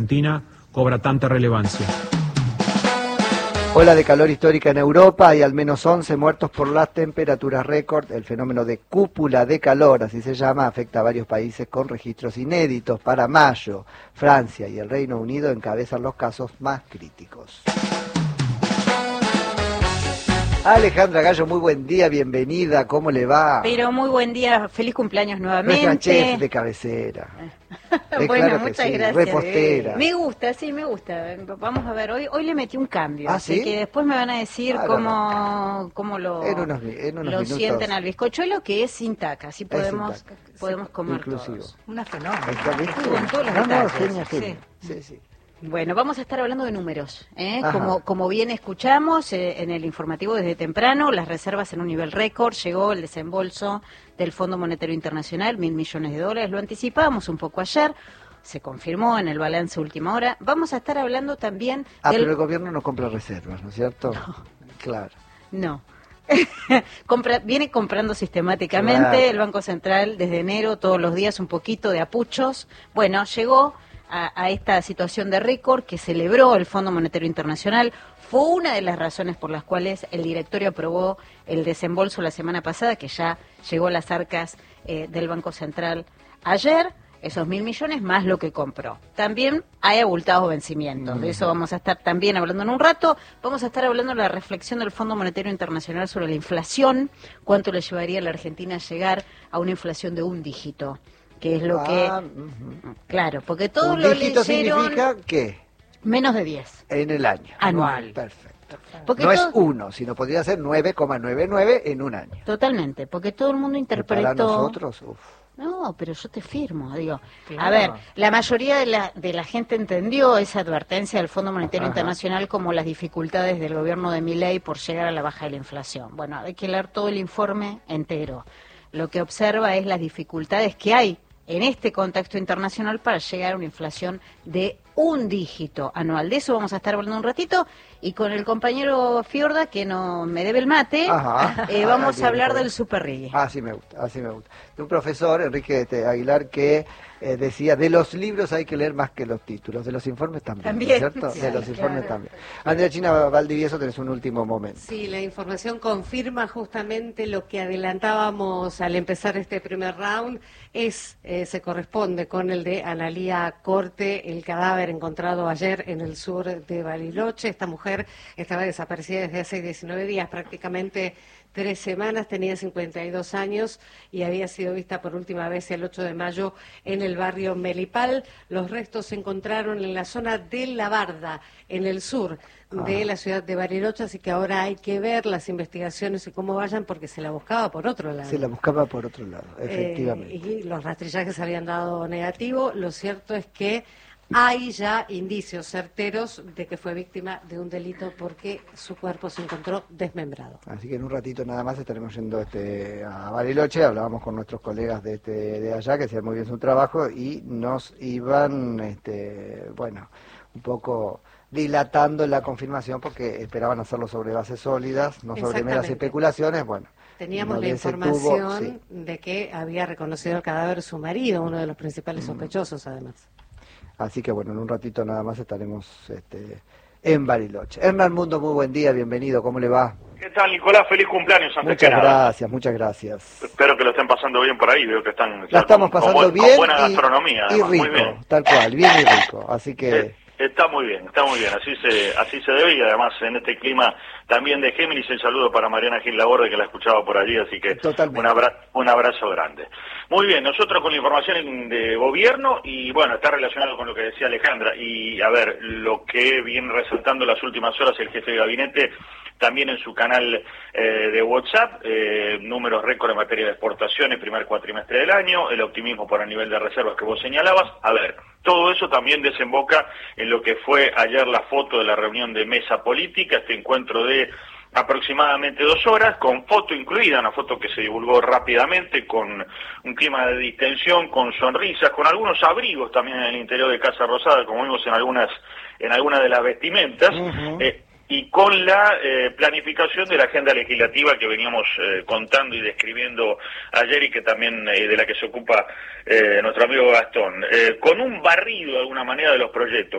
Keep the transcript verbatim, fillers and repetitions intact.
Argentina cobra tanta relevancia. Ola de calor histórica en Europa, hay al menos once muertos por las temperaturas récord. El fenómeno de cúpula de calor, así se llama, afecta a varios países con registros inéditos. Para mayo, Francia y el Reino Unido encabezan los casos más críticos. Alejandra Gallo, muy buen día, bienvenida, ¿cómo le va? Pero muy buen día, feliz cumpleaños nuevamente. Nuestra chef de cabecera. Bueno, claro muchas sí, gracias. Repostera. Me gusta, sí, me gusta. Vamos a ver, hoy hoy le metí un cambio, ¿Ah, así sí? que después me van a decir Ah, cómo, no. cómo lo, En unos, en unos lo minutos. sienten al bizcochuelo, que es sin taca, así podemos, sin taca. podemos Sí, comer inclusivo. todos. Una fenómena. Está bien. Estuvo en todos los No, no, detalles. genia, Sí. genia. Sí, sí. Bueno, vamos a estar hablando de números, ¿eh? Ajá. Como, como bien escuchamos eh, en el informativo desde temprano, las reservas en un nivel récord, llegó el desembolso del Fondo Monetario Internacional, mil millones de dólares, lo anticipábamos un poco ayer, se confirmó en el balance última hora. Vamos a estar hablando también Ah, del... pero el gobierno no compra reservas, ¿no es cierto? No. Claro. No. Compra, viene comprando sistemáticamente Claro. el Banco Central desde enero, todos los días un poquito de apuchos. Bueno, llegó a, a esta situación de récord que celebró el Fondo Monetario Internacional. Fue una de las razones por las cuales el directorio aprobó el desembolso la semana pasada, que ya llegó a las arcas eh, del Banco Central ayer. Esos mil millones más lo que compró. También hay abultados vencimientos. De eso vamos a estar también hablando en un rato. Vamos a estar hablando de la reflexión del Fondo Monetario Internacional sobre la inflación. Cuánto le llevaría a la Argentina a llegar a una inflación de un dígito. Que es lo Ah, que... uh-huh. Claro, porque todos Un lo dígito leyeron... significa ¿qué? Menos de diez. En el año. Anual. Perfecto. Porque no todo- es uno, sino podría ser nueve coma noventa y nueve en un año. Totalmente, porque todo el mundo Y interpretó... para nosotros, uf. No, pero yo te firmo, digo. Claro. A ver, la mayoría de la, de la gente entendió esa advertencia del Fondo Monetario Ajá. Internacional como las dificultades del gobierno de Milei por llegar a la baja de la inflación. Bueno, hay que leer todo el informe entero. Lo que observa es las dificultades que hay en este contexto internacional para llegar a una inflación de un dígito anual. De eso vamos a estar hablando un ratito, y con el compañero Fiorda, que no me debe el mate, Ajá. eh, vamos Ah, a hablar bien, del Super Riggy. Así me gusta, así me gusta. De un profesor, Enrique este, Aguilar, que eh, decía, de los libros hay que leer más que los títulos, de los informes también, También, ¿no es ¿cierto? sí, de los claro. informes también. Andrea China Valdivieso, tenés un último momento. Sí, la información confirma justamente lo que adelantábamos al empezar este primer round. Es, eh, se corresponde con el de Analía Corte, el cadáver encontrado ayer en el sur de Bariloche. Esta mujer estaba desaparecida desde hace diecinueve días, prácticamente tres semanas, tenía cincuenta y dos años y había sido vista por última vez el ocho de mayo en el barrio Melipal. Los restos se encontraron en la zona de La Barda, en el sur de la ciudad de Bariloche, así que ahora hay que ver las investigaciones y cómo vayan, porque se la buscaba por otro lado. Se la buscaba por otro lado, efectivamente. Eh, y los rastrillajes habían dado negativo. Lo cierto es que hay ya indicios certeros de que fue víctima de un delito, porque su cuerpo se encontró desmembrado. Así que en un ratito nada más estaremos yendo este, a Bariloche, hablábamos con nuestros colegas de, este, de allá, que hacían muy bien su trabajo, y nos iban, este, bueno, un poco dilatando la confirmación, porque esperaban hacerlo sobre bases sólidas, no sobre meras Exactamente. especulaciones. Bueno, Teníamos no la bien se información tuvo, sí. de que había reconocido el cadáver su marido, uno de los principales sospechosos, además. Así que bueno, en un ratito nada más estaremos este, en Bariloche. Hernán Mundo, muy buen día, bienvenido, ¿cómo le va? ¿Qué tal, Nicolás? Feliz cumpleaños antes Muchas que nada. gracias, muchas gracias. Espero que lo estén pasando bien por ahí, veo que están La estamos con, pasando con, buen- bien con buena y, gastronomía, y además, muy rico, bien. tal cual, bien y rico. Así que Eh, Está muy bien, está muy bien, así se así se debe, y además en este clima también de Géminis. El saludo para Mariana Gil Laborde, que la escuchaba por allí, así que Totalmente. un, abra, un abrazo grande. Muy bien, nosotros con la información de gobierno, y bueno, está relacionado con lo que decía Alejandra, y a ver, lo que viene resaltando las últimas horas el jefe de gabinete, también en su canal eh, de WhatsApp, eh, números récord en materia de exportaciones, primer cuatrimestre del año, el optimismo por el nivel de reservas que vos señalabas. A ver, todo eso también desemboca en lo que fue ayer la foto de la reunión de mesa política, este encuentro de aproximadamente dos horas, con foto incluida, una foto que se divulgó rápidamente, con un clima de distensión, con sonrisas, con algunos abrigos también en el interior de Casa Rosada, como vimos en algunas en algunas de las vestimentas. Uh-huh. eh, y con la eh, planificación de la agenda legislativa que veníamos eh, contando y describiendo ayer, y que también eh, de la que se ocupa eh, nuestro amigo Gastón, eh, con un barrido de alguna manera de los proyectos.